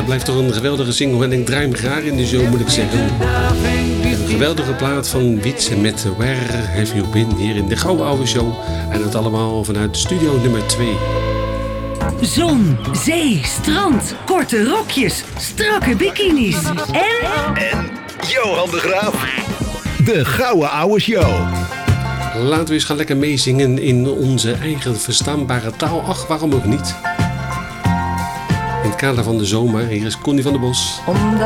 blijft toch een geweldige single en ik draai hem graag in de show, moet ik zeggen. Een geweldige plaat van Wietse met Where Have You Been hier in de Gouden Oude Show. En dat allemaal vanuit studio nummer 2. Zon, zee, strand, korte rokjes, strakke bikinis en Johan de Graaf. De Gouden Oude Show. Laten we eens gaan lekker meezingen in onze eigen verstaanbare taal. Ach, waarom ook niet? In het kader van de zomer, hier is Connie van der Bos. Omdat